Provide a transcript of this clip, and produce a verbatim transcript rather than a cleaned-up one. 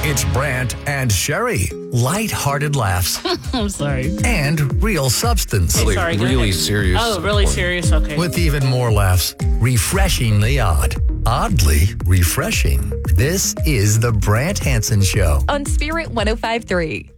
It's Brant and Sherry. Light-hearted laughs I'm sorry. and real substance. Hey, sorry, go really ahead. serious. Oh, really point. serious? Okay. With even more laughs. Refreshingly odd. Oddly refreshing. This is the Brant Hansen Show. On Spirit one oh five point three.